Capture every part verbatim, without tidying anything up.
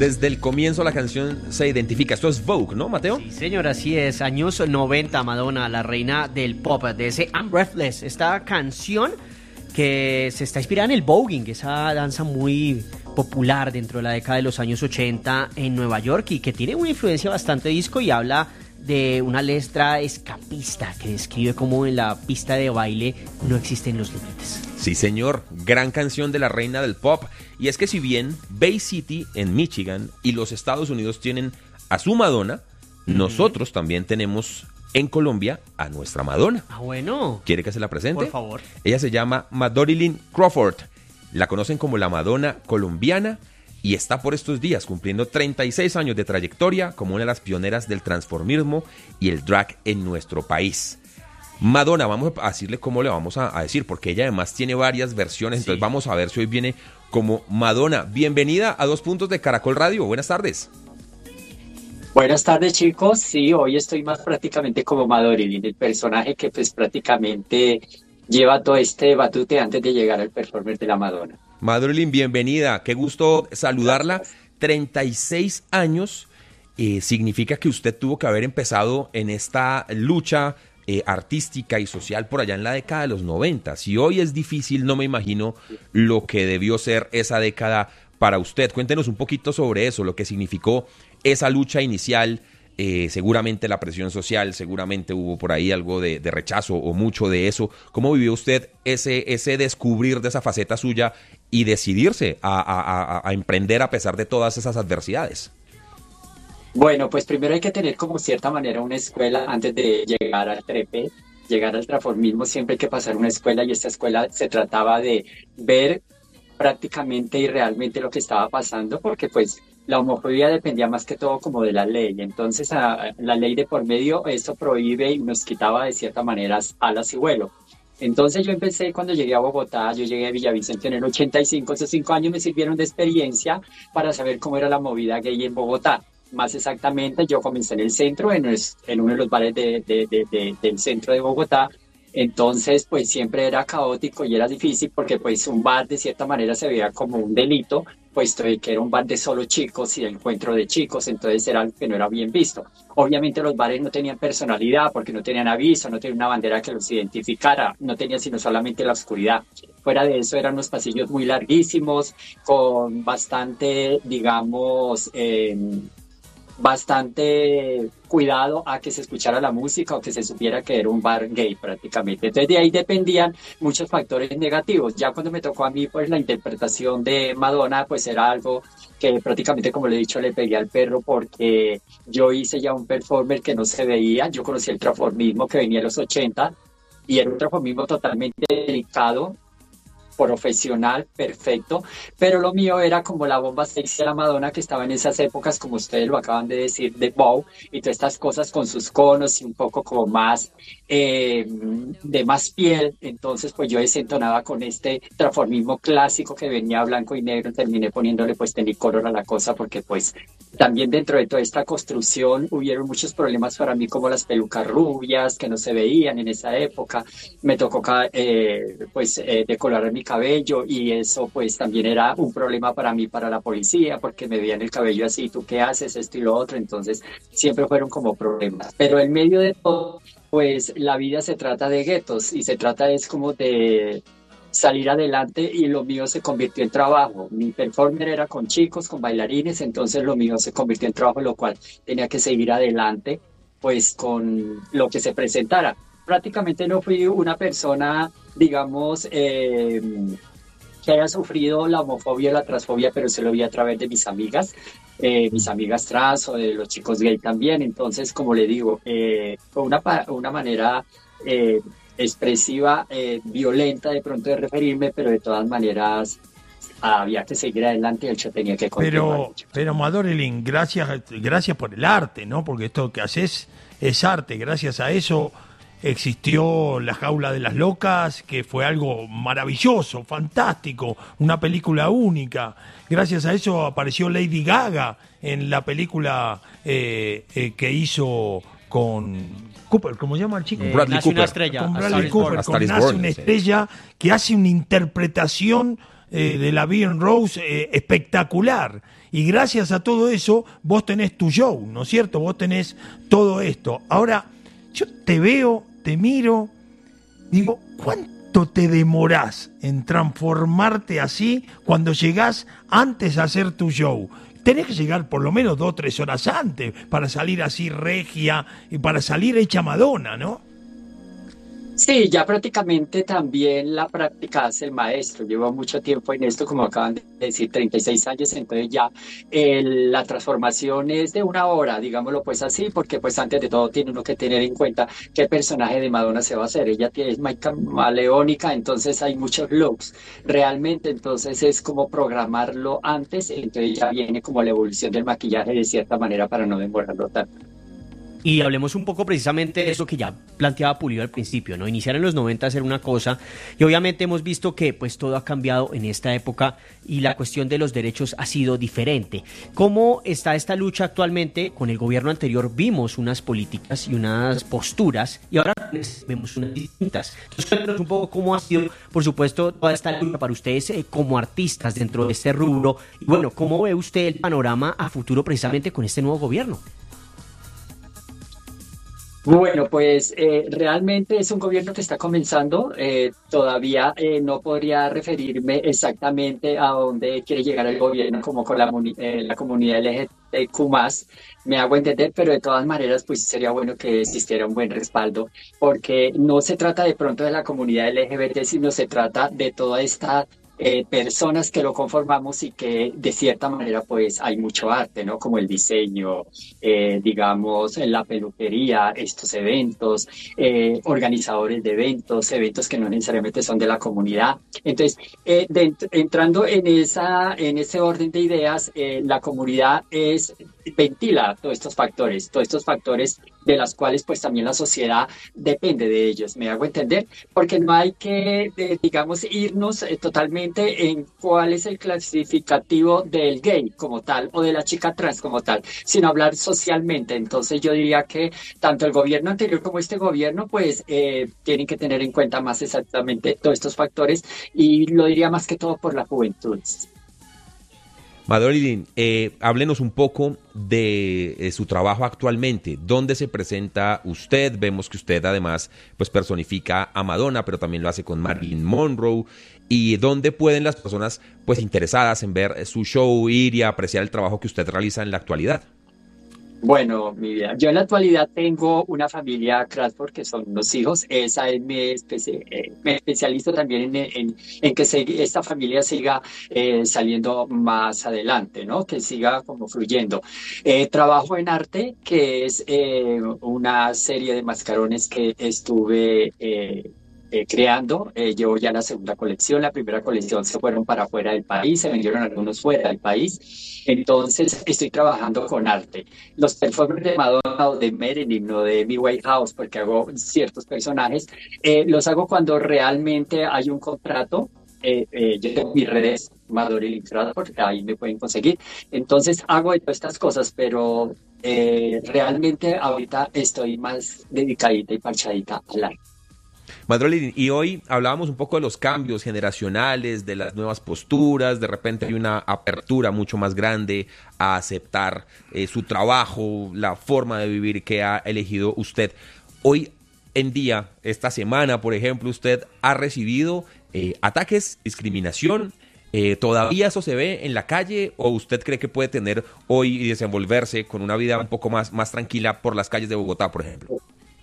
desde el comienzo la canción se identifica. Esto es Vogue, ¿no, Mateo? Sí, señor, así es. Años noventa, Madonna, la reina del pop, de ese I'm Breathless, esta canción que se está inspirada en el voguing, esa danza muy popular dentro de la década de los años ochenta en Nueva York y que tiene una influencia bastante disco y habla de una letra escapista que describe cómo en la pista de baile no existen los límites. Sí, señor, gran canción de la reina del pop. Y es que si bien Bay City en Michigan y los Estados Unidos tienen a su Madonna, mm-hmm. nosotros también tenemos en Colombia a nuestra Madonna. Ah, bueno. ¿Quiere que se la presente? Por favor. Ella se llama Madorilyn Crawford. La conocen como la Madonna colombiana y está por estos días cumpliendo treinta y seis años de trayectoria como una de las pioneras del transformismo y el drag en nuestro país. Madonna, vamos a decirle cómo le vamos a, a decir, porque ella además tiene varias versiones, sí. Entonces vamos a ver si hoy viene como Madonna. Bienvenida a Dos Puntos de Caracol Radio, buenas tardes. Buenas tardes, chicos. Sí, hoy estoy más prácticamente como Madorilyn, el personaje que pues prácticamente lleva todo este batute antes de llegar al performer de la Madonna. Madorilyn, bienvenida, qué gusto saludarla. Gracias. treinta y seis años, eh, significa que usted tuvo que haber empezado en esta lucha eh, artística y social por allá en la década de los noventa. Si hoy es difícil, no me imagino lo que debió ser esa década para usted. Cuéntenos un poquito sobre eso, lo que significó esa lucha inicial. Eh, seguramente la presión social, seguramente hubo por ahí algo de, de rechazo o mucho de eso. ¿Cómo vivió usted ese, ese descubrir de esa faceta suya y decidirse a, a, a, a emprender a pesar de todas esas adversidades? Bueno, pues primero hay que tener como cierta manera una escuela antes de llegar al trepe, llegar al transformismo. Siempre hay que pasar una escuela y esta escuela se trataba de ver prácticamente y realmente lo que estaba pasando, porque pues la homofobia dependía más que todo como de la ley. Entonces a, la ley de por medio esto prohíbe y nos quitaba de cierta manera alas y vuelo. Entonces yo empecé cuando llegué a Bogotá, yo llegué a Villavicencio en el ochenta y cinco, esos cinco años me sirvieron de experiencia para saber cómo era la movida gay en Bogotá. Más exactamente, yo comencé en el centro, en, en uno de los bares de, de, de, de, del centro de Bogotá. Entonces, pues siempre era caótico y era difícil porque pues un bar de cierta manera se veía como un delito, puesto que era un bar de solo chicos y de encuentro de chicos, entonces era algo que no era bien visto. Obviamente los bares no tenían personalidad porque no tenían aviso, no tenían una bandera que los identificara, no tenían sino solamente la oscuridad. Fuera de eso eran unos pasillos muy larguísimos, con bastante, digamos, eh, bastante cuidado a que se escuchara la música o que se supiera que era un bar gay prácticamente. Entonces de ahí dependían muchos factores negativos. Ya cuando me tocó a mí, pues la interpretación de Madonna, pues era algo que prácticamente, como le he dicho, le pegué al perro porque yo hice ya un performer que no se veía. Yo conocí el transformismo que venía en los ochenta y era un transformismo totalmente delicado, profesional, perfecto, pero lo mío era como la bomba sexy de la Madonna que estaba en esas épocas, como ustedes lo acaban de decir, de Vogue y todas estas cosas con sus conos y un poco como más eh, de más piel. Entonces pues yo desentonaba con este transformismo clásico que venía blanco y negro, terminé poniéndole pues tenicolor a la cosa porque pues también dentro de toda esta construcción hubieron muchos problemas para mí, como las pelucas rubias que no se veían en esa época. Me tocó eh, pues eh, decolorar mi cabello y eso pues también era un problema para mí, para la policía, porque me veían el cabello así, ¿tú qué haces? Esto y lo otro. Entonces siempre fueron como problemas. Pero en medio de todo, pues la vida se trata de guetos y se trata es como de salir adelante y lo mío se convirtió en trabajo. Mi performer era con chicos, con bailarines, entonces lo mío se convirtió en trabajo, lo cual tenía que seguir adelante pues con lo que se presentara. Prácticamente no fui una persona, digamos, eh, que haya sufrido la homofobia o la transfobia, pero se lo vi a través de mis amigas, eh, mis amigas trans o de los chicos gay también. Entonces, como le digo, eh, fue una, una manera eh, expresiva, eh, violenta de pronto de referirme, pero de todas maneras había que seguir adelante y el show tenía que continuar. Pero, pero Madorilyn, gracias, gracias por el arte, ¿no? Porque esto que haces es arte, gracias a eso existió La Jaula de las Locas, que fue algo maravilloso, fantástico, una película única. Gracias a eso apareció Lady Gaga en la película eh, eh, que hizo con Cooper, ¿cómo se llama el chico? Eh, Bradley Cooper. Una estrella, con Bradley Cooper, con Nace una estrella, que hace una interpretación eh, de la Bean Rose eh, espectacular. Y gracias a todo eso, vos tenés tu show, ¿no es cierto? Vos tenés todo esto. Ahora, yo te veo, te miro, digo, ¿cuánto te demorás en transformarte así cuando llegás antes a hacer tu show? Tenés que llegar por lo menos dos o tres horas antes para salir así regia y para salir hecha Madonna, ¿no? Sí, ya prácticamente también la práctica hace el maestro. Llevo mucho tiempo en esto, como acaban de decir, treinta y seis años, entonces ya el- la transformación es de una hora, digámoslo pues así, porque pues antes de todo tiene uno que tener en cuenta qué personaje de Madonna se va a hacer. Ella tiene, es muy camaleónica, entonces hay muchos looks. Realmente entonces es como programarlo antes, entonces ya viene como la evolución del maquillaje de cierta manera para no demorarlo tanto. Y hablemos un poco precisamente de eso que ya planteaba Pulido al principio, ¿no? Iniciar en los noventa a hacer una cosa, y obviamente hemos visto que pues todo ha cambiado en esta época y la cuestión de los derechos ha sido diferente. ¿Cómo está esta lucha actualmente? Con el gobierno anterior vimos unas políticas y unas posturas y ahora pues, vemos unas distintas. Entonces cuéntanos un poco cómo ha sido, por supuesto, toda esta lucha para ustedes eh, como artistas dentro de este rubro, y bueno, ¿cómo ve usted el panorama a futuro precisamente con este nuevo gobierno? Bueno, pues eh, realmente es un gobierno que está comenzando. Eh, todavía eh, no podría referirme exactamente a dónde quiere llegar el gobierno, como con la, muni- eh, la comunidad L G B T Q más, me hago entender, pero de todas maneras, pues sería bueno que existiera un buen respaldo, porque no se trata de pronto de la comunidad L G B T, sino se trata de toda esta eh, personas que lo conformamos y que de cierta manera pues hay mucho arte, ¿no? Como el diseño, eh, digamos, la peluquería, estos eventos, eh, organizadores de eventos, eventos que no necesariamente son de la comunidad. Entonces, eh, de, entrando en esa, en ese orden de ideas, eh, la comunidad es ventila todos estos factores, todos estos factores de las cuales pues también la sociedad depende de ellos, me hago entender, porque no hay que, eh, digamos, irnos eh, totalmente en cuál es el clasificativo del gay como tal o de la chica trans como tal, sino hablar socialmente. Entonces yo diría que tanto el gobierno anterior como este gobierno pues eh, tienen que tener en cuenta más exactamente todos estos factores, y lo diría más que todo por la juventud. Madolidin, eh, háblenos un poco de eh, su trabajo actualmente. ¿Dónde se presenta usted? Vemos que usted además pues personifica a Madonna, pero también lo hace con Marilyn Monroe. ¿Y dónde pueden las personas pues interesadas en ver su show ir y apreciar el trabajo que usted realiza en la actualidad? Bueno, mi vida, yo en la actualidad tengo una familia Crawford que son unos hijos. Esa es mi especie, eh, me especializo también en, en, en que se, esta familia siga eh, saliendo más adelante, ¿no? Que siga como fluyendo. Eh, trabajo en arte, que es eh, una serie de mascarones que estuve eh, eh, creando. Eh, llevo ya la segunda colección. La primera colección se fueron para fuera del país, se vendieron algunos fuera del país. Entonces estoy trabajando con arte. Los performers de Madonna o de Marilyn o de Amy Winehouse, porque hago ciertos personajes, eh, los hago cuando realmente hay un contrato. Eh, eh, yo tengo mis redes, Madolidin porque ahí me pueden conseguir. Entonces hago de todas estas cosas, pero eh, realmente ahorita estoy más dedicadita y parchadita al arte. Madolidin, y hoy hablábamos un poco de los cambios generacionales, de las nuevas posturas. De repente hay una apertura mucho más grande a aceptar eh, su trabajo, la forma de vivir que ha elegido usted. Hoy en día, esta semana, por ejemplo, usted ha recibido eh, ataques, discriminación. Eh, ¿Todavía eso se ve en la calle, o usted cree que puede tener hoy y desenvolverse con una vida un poco más, más tranquila por las calles de Bogotá, por ejemplo?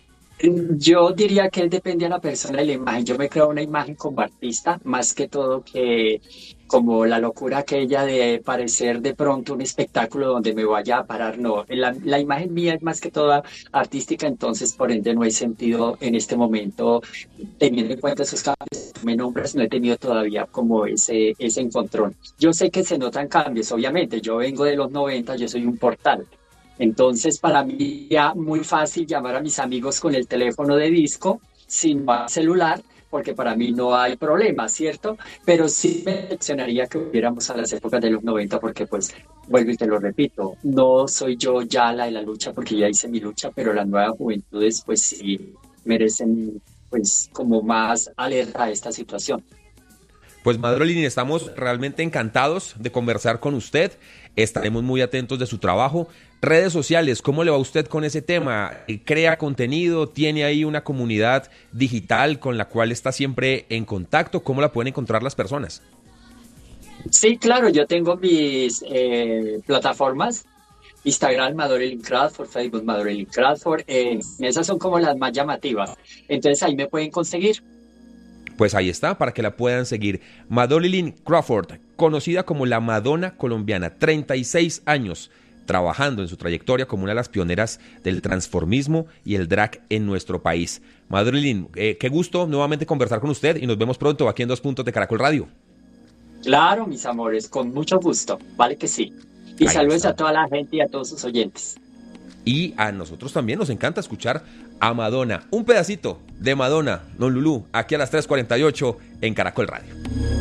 Yo diría que depende de la persona y la imagen. Yo me creo una imagen como artista, más que todo que como la locura aquella de parecer de pronto un espectáculo donde me vaya a parar. No, la, la imagen mía es más que toda artística, entonces por ende no hay sentido en este momento, teniendo en cuenta esos cambios que tú me nombras, no he tenido todavía como ese, ese encontrón. Yo sé que se notan cambios, obviamente. Yo vengo de los noventa, yo soy un portal. Entonces, para mí ya muy fácil llamar a mis amigos con el teléfono de disco, sin más celular, porque para mí no hay problema, ¿cierto? Pero sí me decepcionaría que hubiéramos a las épocas de los noventa, porque pues, vuelvo y te lo repito, no soy yo ya la de la lucha, porque ya hice mi lucha, pero las nuevas juventudes pues sí merecen pues como más alerta a esta situación. Pues Madrolyn, estamos realmente encantados de conversar con usted. Estaremos muy atentos de su trabajo. Redes sociales, ¿cómo le va a usted con ese tema? ¿Crea contenido? ¿Tiene ahí una comunidad digital con la cual está siempre en contacto? ¿Cómo la pueden encontrar las personas? Sí, claro, yo tengo mis eh, plataformas. Instagram, Madrolyn Crawford, Facebook, Madrolyn Crawford. Eh, esas son como las más llamativas. Entonces ahí me pueden conseguir. Pues ahí está, para que la puedan seguir. Madrolyn Crawford, conocida como la Madonna colombiana, treinta y seis años trabajando en su trayectoria como una de las pioneras del transformismo y el drag en nuestro país. Madrolyn, eh, qué gusto nuevamente conversar con usted y nos vemos pronto aquí en Dos Puntos de Caracol Radio. Claro, mis amores, con mucho gusto. Vale que sí. Y Ahí saludos está. a toda la gente y a todos sus oyentes. Y a nosotros también nos encanta escuchar a Madonna. Un pedacito de Madonna, Don Lulú, aquí a las tres cuarenta y ocho en Caracol Radio.